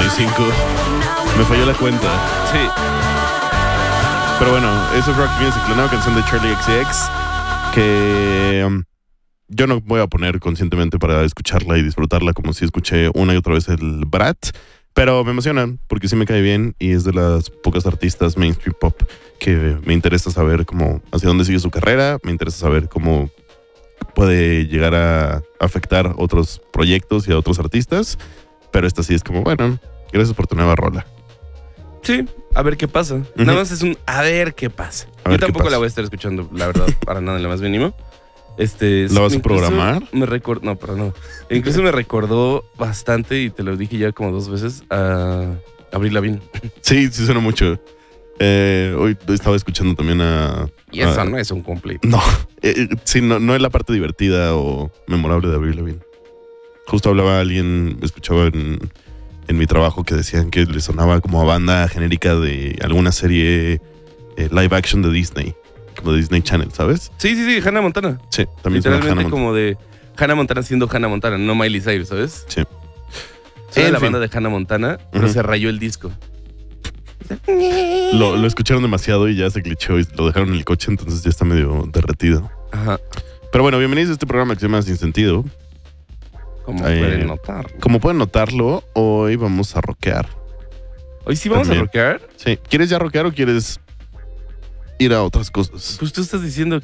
55. Me falló la cuenta. Sí. Pero bueno, eso es Rock Music, la nueva canción de Charlie XCX, que yo no voy a poner conscientemente para escucharla y disfrutarla como si escuché una y otra vez el Brat, pero me emociona porque sí me cae bien y es de las pocas artistas mainstream pop que me interesa saber cómo, hacia dónde sigue su carrera, me interesa saber cómo puede llegar a afectar otros proyectos y a otros artistas, pero esta sí es como, bueno, gracias por tu nueva rola. Sí, a ver qué pasa. Nada más es un a ver qué pasa. Yo tampoco la voy a estar escuchando, la verdad, para nada, en lo más mínimo. ¿La vas a programar? No, pero no. Incluso me recordó bastante, y te lo dije ya como 2 veces, a Avril Lavigne. Sí, suena mucho. Hoy estaba escuchando también a... Y eso no es un complete. No, sí, no es la parte divertida o memorable de Avril Lavigne. Justo hablaba alguien, escuchaba en mi trabajo que decían que le sonaba como a banda genérica de alguna serie live action de Disney, como de Disney Channel, ¿sabes? Sí, Hannah Montana. Sí, también suena literalmente Hannah como de Hannah Montana siendo Hannah Montana, no Miley Cyrus, ¿sabes? Sí. Era la banda de Hannah Montana, pero se rayó el disco. Lo escucharon demasiado y ya se glitchó y lo dejaron en el coche, entonces ya está medio derretido. Ajá. Pero bueno, bienvenidos a este programa que se llama Sin Sentido. Como pueden notar. Como pueden notarlo, hoy vamos a rockear. ¿Hoy sí vamos a rockear? Sí. ¿Quieres ya rockear o quieres ir a otras cosas? Pues tú estás diciendo